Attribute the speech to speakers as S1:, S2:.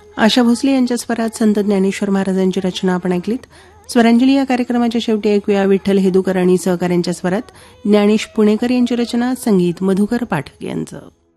S1: आशा भोसले यांच्या स्वरात संत ज्ञानेश्वर महाराजांची रचना आपण ऐकलीत. स्वरांजली या कार्यक्रमाच्या शेवटी ऐकूया विठ्ठल हेदूकर आणि सहकाऱ्यांच्या स्वरात ज्ञानेश पुणेकर यांची रचना, संगीत मधुकर पाठक यांचं.